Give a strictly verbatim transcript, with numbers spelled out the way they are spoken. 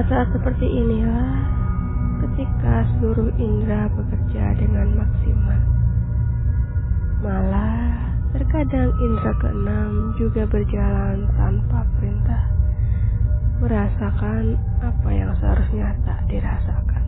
Saat-saat seperti inilah ketika seluruh indera bekerja dengan maksimal. Malah terkadang indera keenam juga berjalan tanpa perintah, merasakan apa yang seharusnya tak dirasakan.